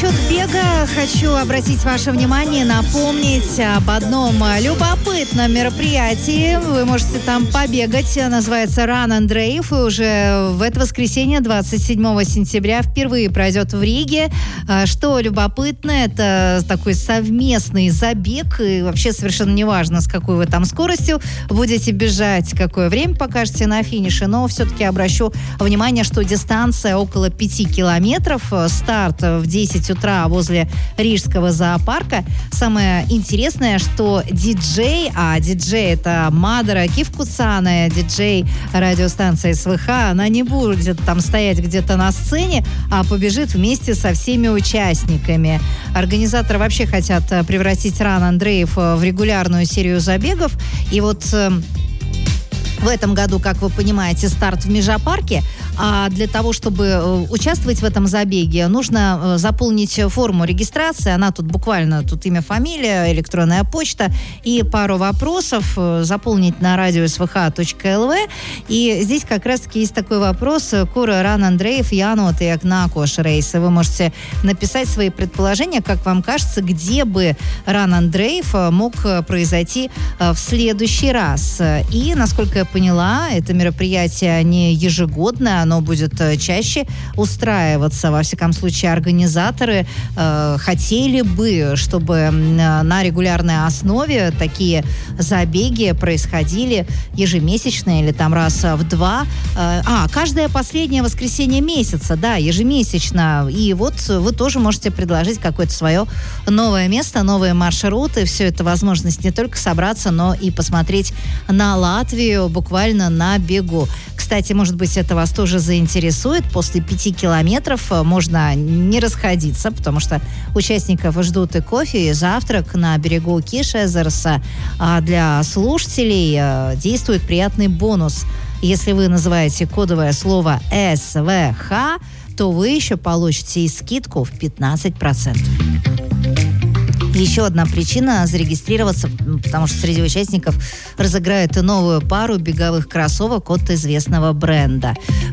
Насчет бега хочу обратить ваше внимание, напомнить об одном любопытном мероприятии. Вы можете там побегать. Называется Run and Rave. И уже в это воскресенье, 27 сентября, впервые пройдет в Риге. Что любопытно, это такой совместный забег. И вообще совершенно неважно, с какой вы там скоростью будете бежать, какое время покажете на финише. Но все-таки обращу внимание, что дистанция около 5 километров. Старт в 10 утра возле Рижского зоопарка. Самое интересное, что диджей, диджей это Мадара Кивкуцана, диджей радиостанции СВХ, она не будет там стоять где-то на сцене, а побежит вместе со всеми участниками. Организаторы вообще хотят превратить Run and Rave в регулярную серию забегов. И вот в этом году, как вы понимаете, старт в Межапарке. А для того, чтобы участвовать в этом забеге, нужно заполнить форму регистрации. Она тут буквально, тут имя, фамилия, электронная почта и пару вопросов заполнить на radio.svh.lv. И здесь как раз-таки есть такой вопрос. Кура Run and Rave Янот и Акнакош рейсы. Вы можете написать свои предположения, как вам кажется, где бы Run and Rave мог произойти в следующий раз. И, насколько я поняла, это мероприятие не ежегодное, оно будет чаще устраиваться. Во всяком случае, организаторы хотели бы, чтобы на регулярной основе такие забеги происходили ежемесячно или там раз в два. Каждое последнее воскресенье месяца, да, ежемесячно. И вот вы тоже можете предложить какое-то свое новое место, новые маршруты. Все это возможность не только собраться, но и посмотреть на Латвию буквально на бегу. Кстати, может быть, это вас тоже заинтересует. После 5 километров можно не расходиться, потому что участников ждут и кофе, и завтрак на берегу Кишезерса. А для слушателей действует приятный бонус. Если вы называете кодовое слово СВХ, то вы еще получите и скидку в 15%. Еще одна причина зарегистрироваться, потому что среди участников разыграют и новую пару беговых кроссовок от известного бренда.